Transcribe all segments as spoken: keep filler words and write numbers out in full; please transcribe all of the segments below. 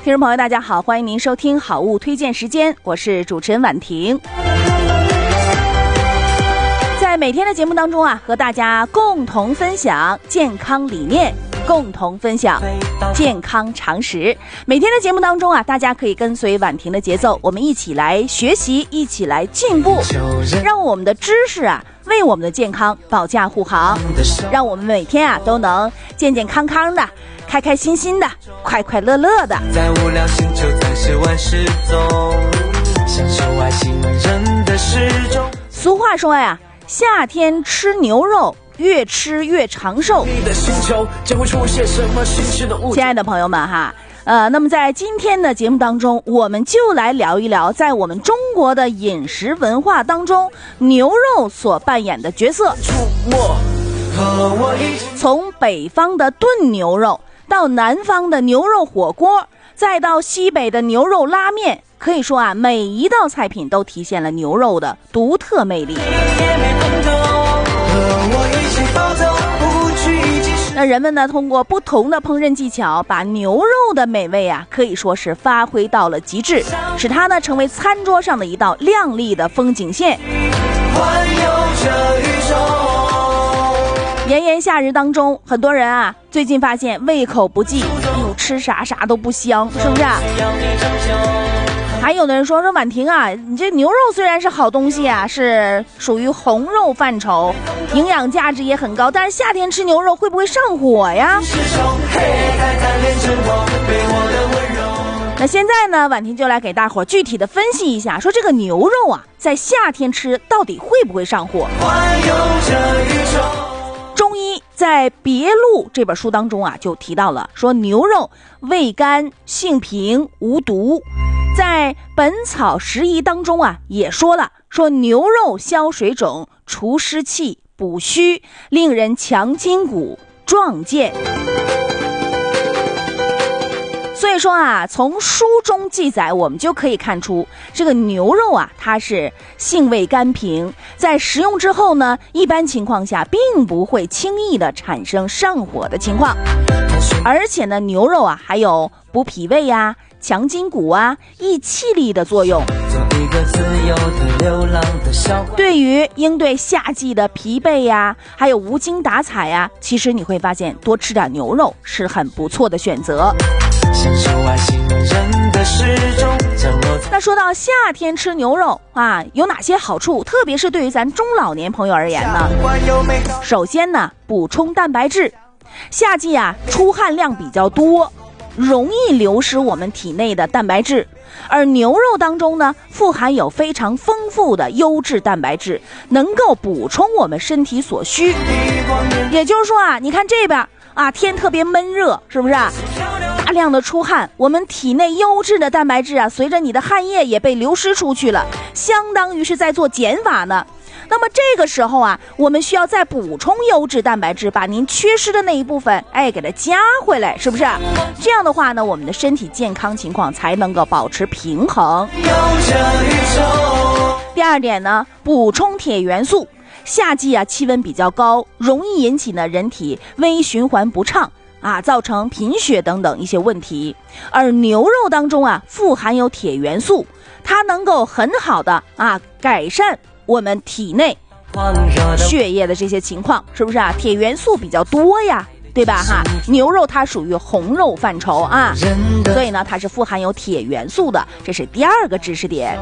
听众朋友大家好，欢迎您收听好物推荐时间，我是主持人婉婷。在每天的节目当中啊，和大家共同分享健康理念，共同分享健康常识。每天的节目当中啊，大家可以跟随婉婷的节奏，我们一起来学习，一起来进步，让我们的知识啊为我们的健康保驾护航，让我们每天啊都能健健康康的，开开心心的，快快乐乐的。在无聊星球暂时万事中，享受外星人的时钟。俗话说呀，夏天吃牛肉，越吃越长寿。亲爱的朋友们哈，呃，那么在今天的节目当中，我们就来聊一聊在我们中国的饮食文化当中，牛肉所扮演的角色。从北方的炖牛肉，到南方的牛肉火锅，再到西北的牛肉拉面，可以说啊，每一道菜品都体现了牛肉的独特魅力。那人们呢，通过不同的烹饪技巧，把牛肉的美味啊，可以说是发挥到了极致，使它呢成为餐桌上的一道亮丽的风景线。炎炎夏日当中，很多人啊，最近发现胃口不济，哎呦，吃啥啥都不香，是不是啊？还有的人说说婉婷啊，你这牛肉虽然是好东西啊，是属于红肉范畴，营养价值也很高，但是夏天吃牛肉会不会上火呀？那现在呢，婉婷就来给大伙具体的分析一下，说这个牛肉啊，在夏天吃到底会不会上火？中医在《别录》这本书当中啊，就提到了说牛肉味甘性平无毒。在《本草拾遗》当中啊，也说了，说牛肉消水肿、除湿气、补虚，令人强筋骨、壮健。所以说啊，从书中记载我们就可以看出，这个牛肉啊，它是性味甘平，在食用之后呢，一般情况下并不会轻易的产生上火的情况。而且呢，牛肉啊还有补脾胃呀、强筋骨啊、益气力的作用。对于应对夏季的疲惫呀，还有无精打采呀，其实你会发现多吃点牛肉是很不错的选择。那说到夏天吃牛肉啊，有哪些好处？特别是对于咱中老年朋友而言呢？首先呢，补充蛋白质。夏季啊，出汗量比较多，容易流失我们体内的蛋白质，而牛肉当中呢，富含有非常丰富的优质蛋白质，能够补充我们身体所需。也就是说啊，你看这边啊，天特别闷热，是不是啊？大量的出汗，我们体内优质的蛋白质啊，随着你的汗液也被流失出去了，相当于是在做减法呢。那么这个时候啊，我们需要再补充优质蛋白质，把您缺失的那一部分，哎，给它加回来，是不是？这样的话呢，我们的身体健康情况才能够保持平衡。第二点呢，补充铁元素。夏季啊，气温比较高，容易引起呢人体微循环不畅啊，造成贫血等等一些问题。而牛肉当中啊，富含有铁元素，它能够很好的啊改善我们体内血液的这些情况，是不是啊？铁元素比较多呀，对吧哈？牛肉它属于红肉范畴啊，所以呢它是富含有铁元素的，这是第二个知识点。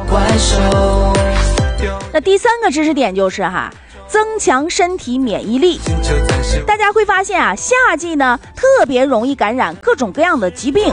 那第三个知识点就是哈，增强身体免疫力。大家会发现啊，夏季呢特别容易感染各种各样的疾病，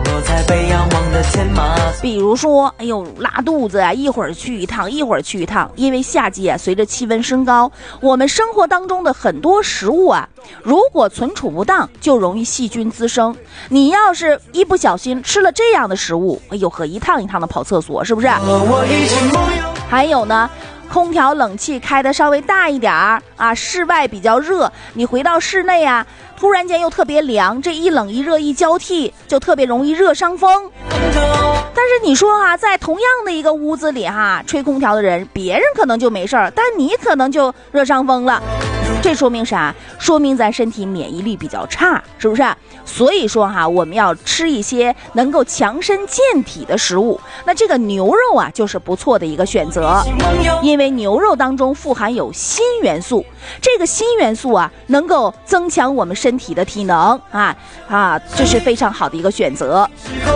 比如说哎呦拉肚子啊，一会儿去一趟一会儿去一趟。因为夏季啊，随着气温升高，我们生活当中的很多食物啊，如果存储不当，就容易细菌滋生。你要是一不小心吃了这样的食物，哎呦呵，一趟一趟的跑厕所，是不是？还有呢，空调冷气开的稍微大一点儿啊，室外比较热，你回到室内啊，突然间又特别凉，这一冷一热一交替，就特别容易热伤风。但是你说哈、啊，在同样的一个屋子里哈、啊，吹空调的人，别人可能就没事儿，但你可能就热伤风了。 这说明啥？说明咱身体免疫力比较差，是不是？所以说哈，我们要吃一些能够强身健体的食物。那这个牛肉啊，就是不错的一个选择，因为牛肉当中富含有锌元素，这个锌元素啊，能够增强我们身体的体能啊啊，这是非常好的一个选择。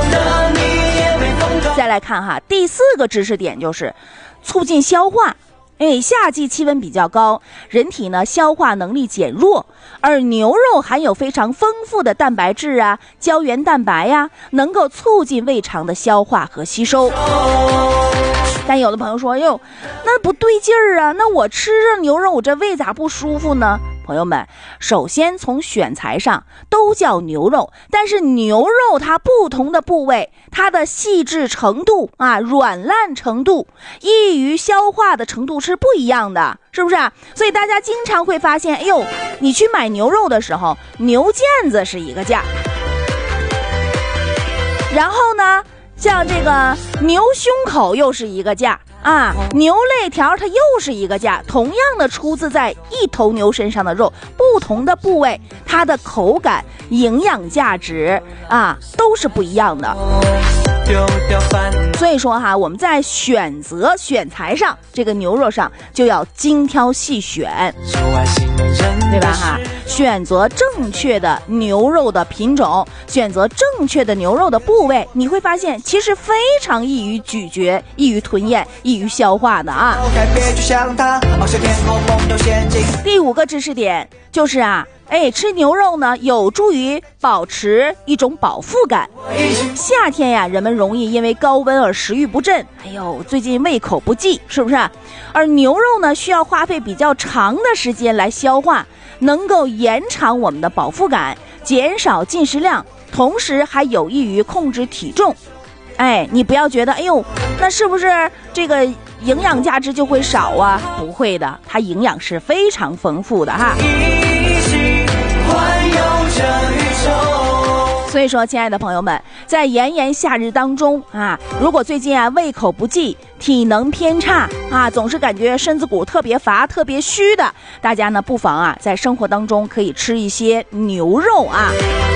再来看哈，第四个知识点就是促进消化。哎，夏季气温比较高，人体呢消化能力减弱，而牛肉含有非常丰富的蛋白质啊、胶原蛋白呀、啊，能够促进胃肠的消化和吸收。但有的朋友说，哟，那不对劲儿啊，那我吃着牛肉，我这胃咋不舒服呢？朋友们，首先从选材上都叫牛肉，但是牛肉它不同的部位，它的细致程度啊、软烂程度、易于消化的程度是不一样的，是不是啊？所以大家经常会发现，哎呦，你去买牛肉的时候，牛腱子是一个价，然后呢，像这个牛胸口又是一个价。啊，牛肋条它又是一个价，同样的出自在一头牛身上的肉，不同的部位，它的口感、营养价值啊，都是不一样的。所以说哈，我们在选择选材上，这个牛肉上就要精挑细选，对吧哈？选择正确的牛肉的品种，选择正确的牛肉的部位，你会发现其实非常易于咀嚼、易于吞咽、易于消化的啊。第五个知识点就是啊，哎，吃牛肉呢有助于保持一种饱腹感。夏天呀，人们容易因为高温而食欲不振，哎呦，最近胃口不济，是不是？而牛肉呢，需要花费比较长的时间来消化，能够延长我们的饱腹感，减少进食量，同时还有益于控制体重。哎，你不要觉得，哎呦，那是不是这个营养价值就会少啊？不会的，它营养是非常丰富的哈。所以说，亲爱的朋友们，在炎炎夏日当中啊，如果最近啊胃口不济、体能偏差啊，总是感觉身子骨特别乏、特别虚的，大家呢不妨啊在生活当中可以吃一些牛肉啊。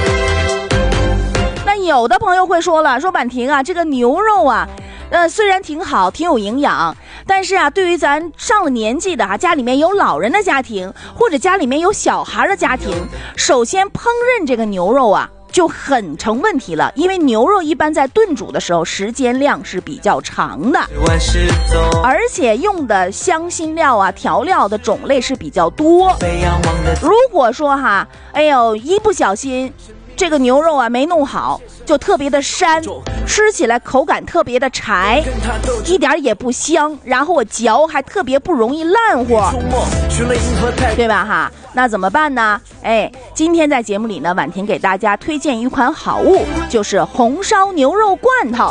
那有的朋友会说了，说婉婷啊，这个牛肉啊，呃，虽然挺好，挺有营养，但是啊，对于咱上了年纪的啊，家里面有老人的家庭，或者家里面有小孩的家庭，首先烹饪这个牛肉啊，就很成问题了，因为牛肉一般在炖煮的时候时间量是比较长的，而且用的香辛料啊、调料的种类是比较多。如果说哈，哎呦，一不小心这个牛肉啊没弄好，就特别的膻，吃起来口感特别的柴，一点也不香，然后我嚼还特别不容易烂乎，对吧哈？那怎么办呢？哎，今天在节目里呢，婉婷给大家推荐一款好物，就是红烧牛肉罐头。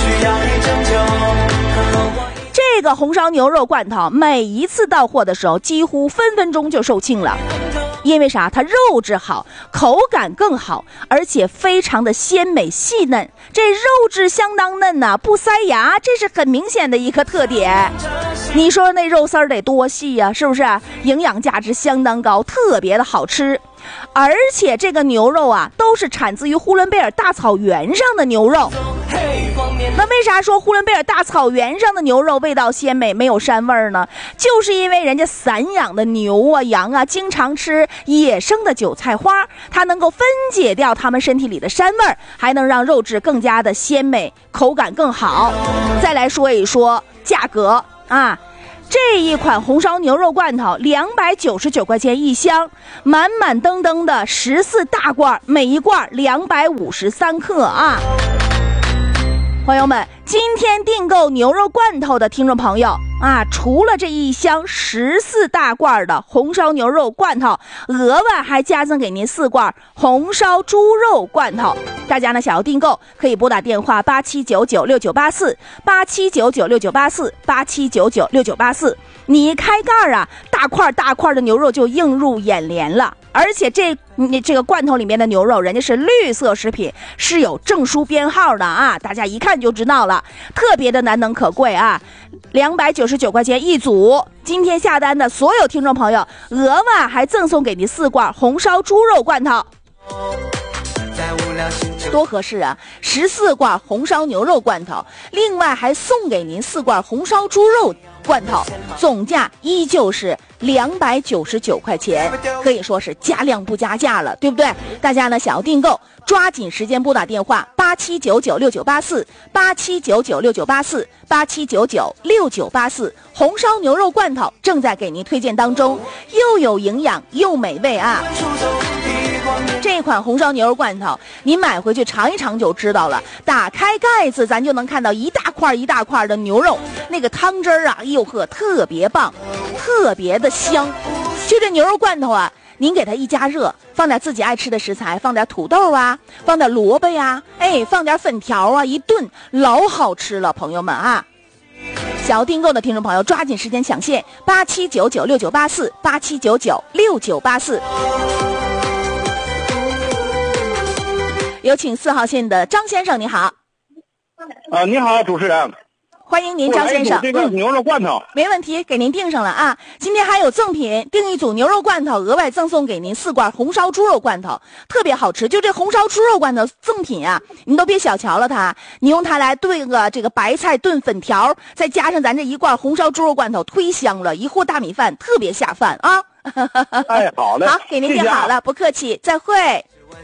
这个红烧牛肉罐头每一次到货的时候，几乎分分钟就售罄了。因为啥？它肉质好，口感更好，而且非常的鲜美细嫩。这肉质相当嫩呐、啊，不塞牙，这是很明显的一个特点。你说那肉丝儿得多细呀、啊，是不是？营养价值相当高，特别的好吃。而且这个牛肉啊，都是产自于呼伦贝尔大草原上的牛肉。那为啥说呼伦贝尔大草原上的牛肉味道鲜美，没有膻味呢？就是因为人家散养的牛啊、羊啊，经常吃野生的韭菜花，它能够分解掉它们身体里的膻味，还能让肉质更加的鲜美，口感更好。再来说一说价格啊。这一款红烧牛肉罐头两百九十九块钱一箱，满满登登的十四大罐，每一罐两百五十三克啊！朋友们，今天订购牛肉罐头的听众朋友啊，除了这一箱十四大罐的红烧牛肉罐头，额外还加赠给您四罐红烧猪肉罐头。大家呢想要订购，可以拨打电话八七九九六九八四八七九九六九八四八七九九六九八四。你一开盖啊，大块大块的牛肉就映入眼帘了。而且这你这个罐头里面的牛肉，人家是绿色食品，是有证书编号的啊，大家一看就知道了，特别的难能可贵啊，两百九十九块钱一组。今天下单的所有听众朋友，额外还赠送给你四罐红烧猪肉罐头。多合适啊！十四罐红烧牛肉罐头，另外还送给您四罐红烧猪肉罐头，总价依旧是两百九十九块钱，可以说是加量不加价了，对不对？大家呢想要订购，抓紧时间拨打电话八七九九六九八四八七九九六九八四八七九九六九八四，红烧牛肉罐头正在给您推荐当中，又有营养又美味啊！这款红烧牛肉罐头，你买回去尝一尝就知道了。打开盖子，咱就能看到一大块一大块的牛肉，那个汤汁儿啊，哟呵，特别棒，特别的香。就这牛肉罐头啊，您给它一加热，放点自己爱吃的食材，放点土豆啊，放点萝卜呀，哎，放点粉条啊，一炖老好吃了，朋友们啊！想要订购的听众朋友，抓紧时间抢现，八七九九六九八四八七九九六九八四。有请四号线的张先生，你好。 啊，你好，主持人。 欢迎您，张先生。 这个牛肉罐头、 嗯，没问题，给您订上了啊。今天还有赠品，订一组牛肉罐头，额外赠送给您四罐红烧猪肉罐头，特别好吃。就这红烧猪肉罐头赠品啊，你都别小瞧了它，你用它来炖个这个白菜炖粉条，再加上咱这一罐红烧猪肉罐头，忒香了，一锅大米饭特别下饭啊。 哎，好嘞， 好，给您订好了，不客气，再会。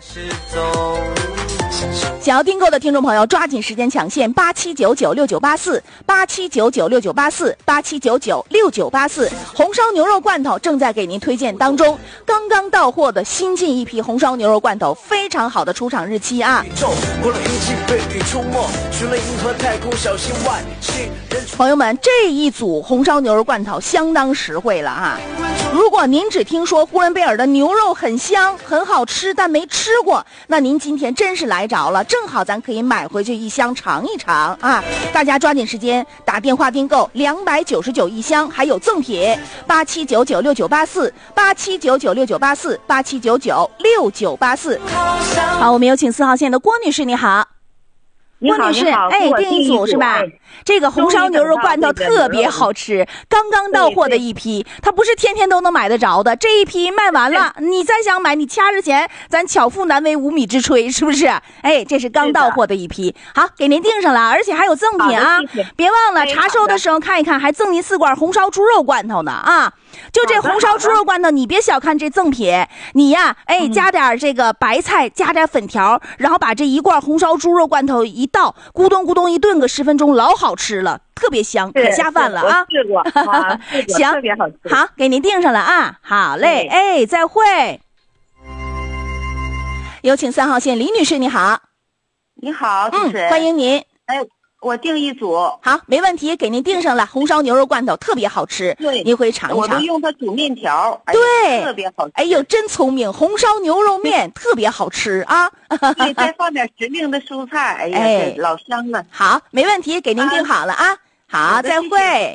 想要订购的听众朋友，抓紧时间抢现，八七九九六九八四八七九九六九八四八七九九六九八四。红烧牛肉罐头正在给您推荐当中，刚刚到货的新进一批红烧牛肉罐头，非常好的出厂日期啊！朋友们，这一组红烧牛肉罐头相当实惠了啊！如果您只听说呼伦贝尔的牛肉很香很好吃，但没吃过，那您今天真是来着了，正好咱可以买回去一箱尝一尝啊！大家抓紧时间打电话订购，两百九十九一箱，还有赠品，八七九九六九八四八七九九六九八四八七九九六九八四。好，我们有请四号线的郭女士，你好。郭女士，哎，订一组是吧？这个红烧牛肉罐头特别好吃，刚刚到货的一批，它不是天天都能买得着的。这一批卖完了，你再想买，你掐着钱，咱巧妇难为无米之炊，是不是？哎，这是刚到货的一批，好，给您订上了，而且还有赠品啊！别忘了查收的时候看一看，还赠您四罐红烧猪肉罐头呢啊！就这红烧猪肉罐头，你别小看这赠品，你呀，哎，加点这个白菜，加点粉条，然后把这一罐红烧猪肉罐头一倒，咕咚咕咚一炖个十分钟，老好吃了，特别香，可下饭了啊！ 试过，啊、 行， 特别好吃。 好，给您订上了啊！好嘞，哎，再会。有请三号线李女士，你好。 你好，主持人。 嗯，欢迎您。 哎。我订一组， 好，没问题，给您订上了。红烧牛肉罐头特别好吃， 对， 您回尝一尝。 我都用它煮面条， 对， 哎、特别好吃。 哎呦，真聪明！红烧牛肉面特别好吃啊！ 对，再放点时令的蔬菜，哎呀，哎、老香了。 好，没问题，给您订好了啊！啊好，再会。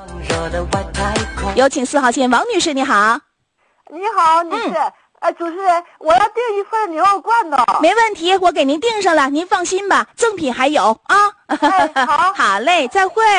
有请四号线王女士，你好。 你好，女士。嗯哎，主持人，我要订一份牛肉罐头。 没问题，我给您订上了，您放心吧，赠品还有啊。 哎，好， 好嘞，再会。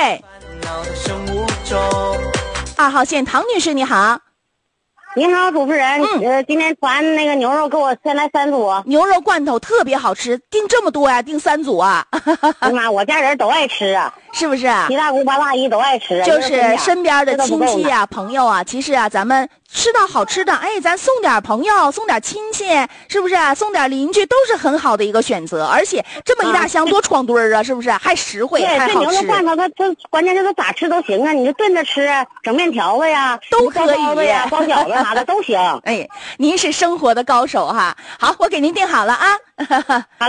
二号线唐女士，你好。 你好，主持人。嗯，呃，今天传那个牛肉，给我先来三组。 牛肉罐头特别好吃，订这么多呀？订三组啊？ 哎妈，我家人都爱吃啊， 是不是？ 七大姑八大姨都爱吃， 就是身边的亲戚啊、朋友啊，其实啊，咱们吃到好吃的，哎，咱送点朋友，送点亲戚，是不是啊？送点邻居都是很好的一个选择，而且这么一大箱多闯堆儿啊，是不是？还实惠，还好吃。 对，这牛肉罐头它它关键就是咋吃都行啊，你就炖着吃啊，整面条子呀， 都可以呀，包饺子啥的都行。 哎，您是生活的高手哈。好，我给您订好了啊。好了。